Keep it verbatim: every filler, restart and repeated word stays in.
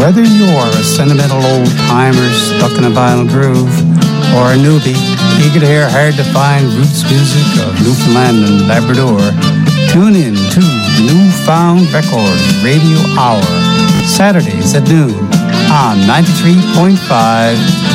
Whether you're a sentimental old-timer stuck in a vinyl groove or a newbie eager to hear hard-to-find roots music of Newfoundland and Labrador, tune in to Newfound Records Radio Hour, Saturdays at noon on ninety-three point five